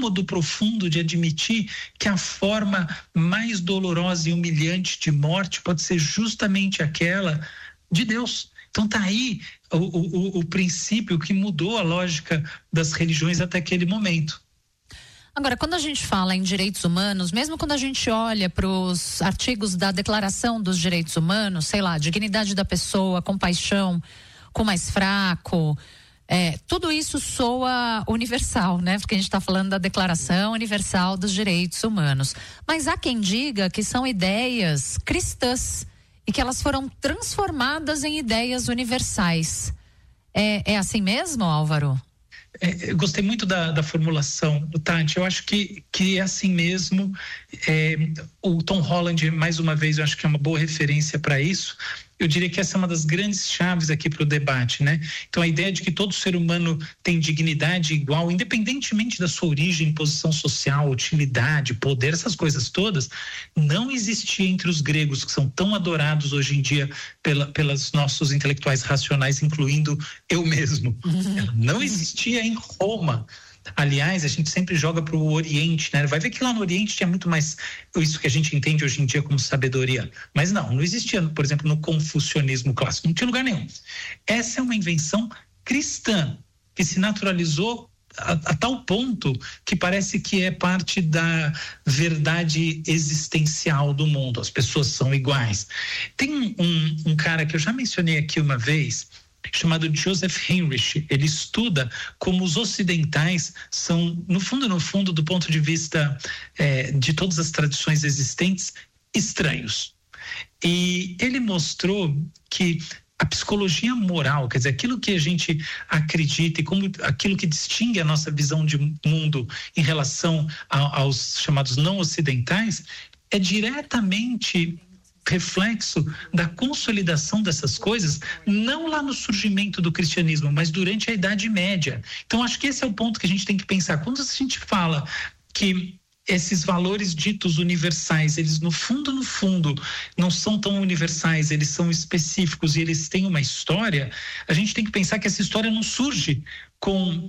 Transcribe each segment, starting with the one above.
incômodo profundo de admitir que a forma mais dolorosa e humilhante de morte pode ser justamente aquela de Deus. Então tá aí o princípio que mudou a lógica das religiões até aquele momento. Agora, quando a gente fala em direitos humanos, mesmo quando a gente olha para os artigos da Declaração dos Direitos Humanos, sei lá, dignidade da pessoa, compaixão com o mais fraco, tudo isso soa universal, né? Porque a gente está falando da Declaração Universal dos Direitos Humanos. Mas há quem diga que são ideias cristãs e que elas foram transformadas em ideias universais. É assim mesmo, Álvaro? Eu gostei muito da formulação, Tati. Eu acho que é assim mesmo. O Tom Holland, mais uma vez, eu acho que é uma boa referência para isso. Eu diria que essa é uma das grandes chaves aqui para o debate, né? Então, a ideia de que todo ser humano tem dignidade igual, independentemente da sua origem, posição social, utilidade, poder, essas coisas todas, não existia entre os gregos, que são tão adorados hoje em dia pelos nossos intelectuais racionais, incluindo eu mesmo. Ela não existia em Roma. Aliás, a gente sempre joga para o Oriente, né? Vai ver que lá no Oriente tinha muito mais isso que a gente entende hoje em dia como sabedoria. Mas não existia, por exemplo, no confucionismo clássico, não tinha lugar nenhum. Essa é uma invenção cristã que se naturalizou a tal ponto que parece que é parte da verdade existencial do mundo. As pessoas são iguais. Tem um cara que eu já mencionei aqui uma vez, chamado Joseph Henrich. Ele estuda como os ocidentais são, no fundo, do ponto de vista de todas as tradições existentes, estranhos. E ele mostrou que a psicologia moral, quer dizer, aquilo que a gente acredita e como aquilo que distingue a nossa visão de mundo em relação aos chamados não ocidentais, é diretamente reflexo da consolidação dessas coisas, não lá no surgimento do cristianismo, mas durante a Idade Média. Então, acho que esse é o ponto que a gente tem que pensar. Quando a gente fala que esses valores ditos universais, eles no fundo não são tão universais, eles são específicos e eles têm uma história, a gente tem que pensar que essa história não surge com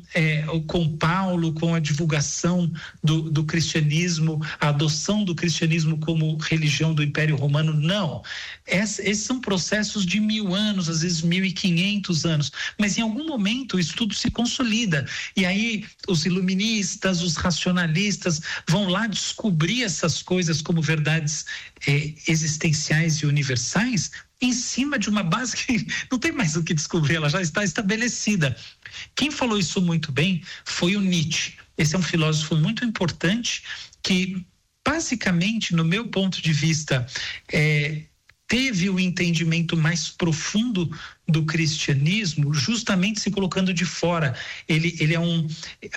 Paulo, com a divulgação do cristianismo, a adoção do cristianismo como religião do Império Romano, não. Esses são processos de 1000 anos, às vezes 1500 anos, mas em algum momento isso tudo se consolida, e aí os iluministas, os racionalistas vão lá descobrir essas coisas como verdades existenciais e universais, em cima de uma base que não tem mais o que descobrir, ela já está estabelecida. Quem falou isso muito bem foi o Nietzsche. Esse é um filósofo muito importante que, basicamente, no meu ponto de vista, teve o entendimento mais profundo do cristianismo, justamente se colocando de fora. Ele é um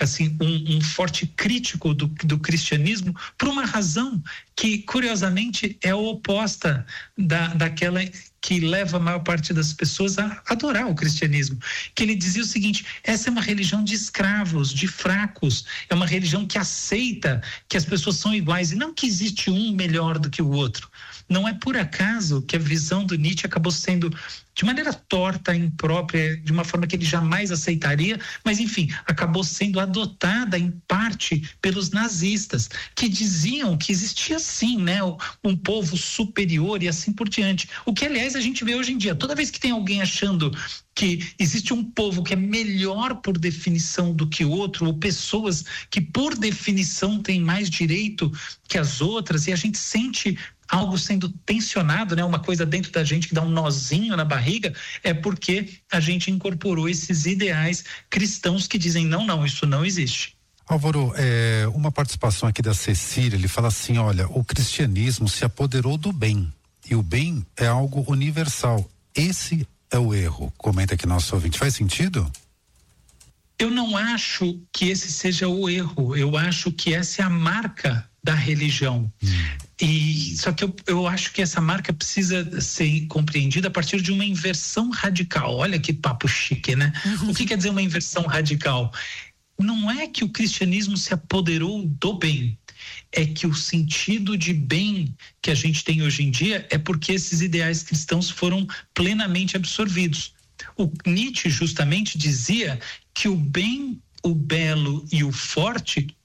forte crítico do cristianismo por uma razão que, curiosamente, é oposta daquela que leva a maior parte das pessoas a adorar o cristianismo. Que ele dizia o seguinte: essa é uma religião de escravos, de fracos, é uma religião que aceita que as pessoas são iguais e não que existe um melhor do que o outro. Não é por acaso que a visão do Nietzsche acabou sendo, de maneira torta, imprópria, de uma forma que ele jamais aceitaria, mas enfim, acabou sendo adotada em parte pelos nazistas, que diziam que existia sim, né, um povo superior e assim por diante. O que, aliás, a gente vê hoje em dia. Toda vez que tem alguém achando que existe um povo que é melhor por definição do que outro, ou pessoas que por definição têm mais direito que as outras, e a gente sente algo sendo tensionado, né? Uma coisa dentro da gente que dá um nozinho na barriga, é porque a gente incorporou esses ideais cristãos que dizem não, isso não existe. Álvaro, uma participação aqui da Cecília, ele fala assim: olha, o cristianismo se apoderou do bem, e o bem é algo universal. Esse é o erro. Comenta aqui nosso ouvinte. Faz sentido? Eu não acho que esse seja o erro, eu acho que essa é a marca da religião. E só que eu acho que essa marca precisa ser compreendida a partir de uma inversão radical. Olha que papo chique, né? O que quer dizer uma inversão radical? Não é que o cristianismo se apoderou do bem, é que o sentido de bem que a gente tem hoje em dia é porque esses ideais cristãos foram plenamente absorvidos. O Nietzsche justamente dizia que o bem, o belo e o forte